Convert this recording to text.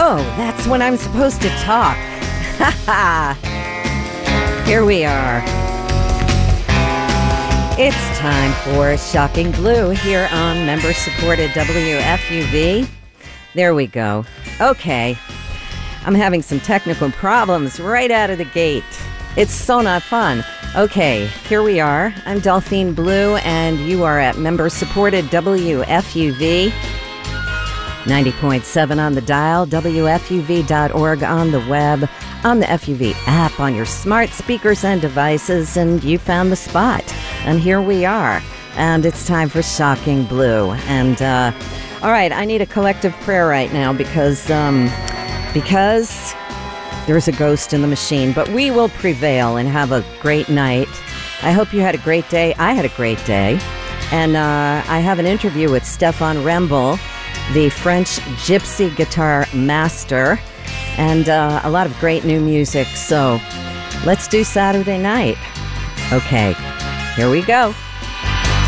Oh, that's when I'm supposed to talk. Ha ha! Here we are. It's time for Shocking Blue here on member-supported WFUV. There we go. Okay. I'm having some technical problems right out of the gate. It's so not fun. Okay, here we are. I'm Delphine Blue, and you are at member-supported WFUV. 90.7 on the dial, WFUV.org on the web, on the FUV app, on your smart speakers and devices, and you found the spot. And here we are. And it's time for Shocking Blue. And, all right, I need a collective prayer right now because there's a ghost in the machine. But we will prevail and have a great night. I hope you had a great day. I had a great day. And I have an interview with Stéphane Rembel, the French gypsy guitar master, and a lot of great new music. So let's do Saturday night. Okay, here we go.